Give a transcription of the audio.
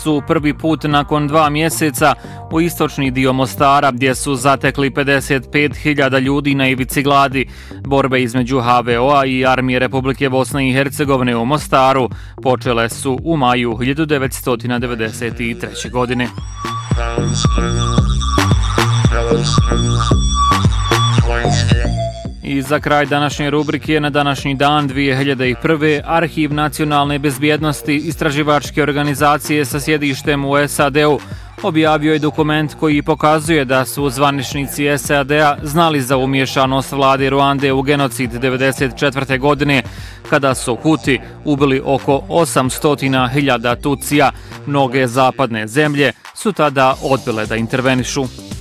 su prvi put nakon 2 mjeseca u istočni dio Mostara, gdje su zatekli 55.000 ljudi na ivici gladi. Borbe između HVO-a i Armije Republike Bosne i Hercegovine u Mostaru počele su u maju 1993. godine. I za kraj današnje rubrike, na današnji dan 2001. Arhiv nacionalne bezbjednosti istraživačke organizacije sa sjedištem u SAD-u objavio je dokument koji pokazuje da su zvaničnici SAD-a znali za umiješanost vlade Ruande u genocid 1994. godine, kada su Huti ubili oko 800.000 Tutsija. Mnoge zapadne zemlje su tada odbile da intervenišu.